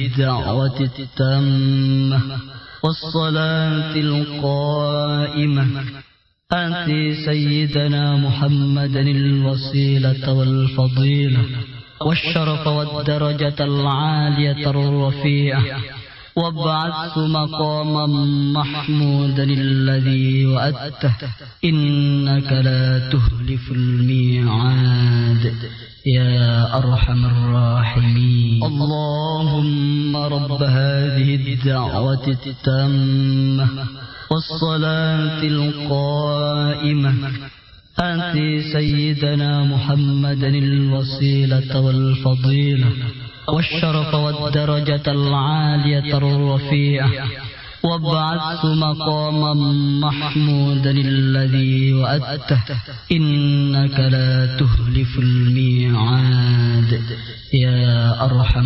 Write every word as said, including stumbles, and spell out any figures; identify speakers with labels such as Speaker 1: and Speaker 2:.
Speaker 1: الدعوة التامة والصلاة القائمة آت سيدنا محمدا الوسيلة والفضيلة والشرف والدرجة العالية الرفيعة وابعث مقاما محمودا الذي وعدته إنك لا تخلف الميعاد يا أرحم الراحمين. اللهم رب هذه الدعوة التامة والصلاة القائمة آت سيدنا محمدا الوسيلة والفضيلة والشرف والدرجة العالية الرفيعة وابعث مقاما محمودا الذي وعدته إنك لا تخلف الميعاد يا أرحم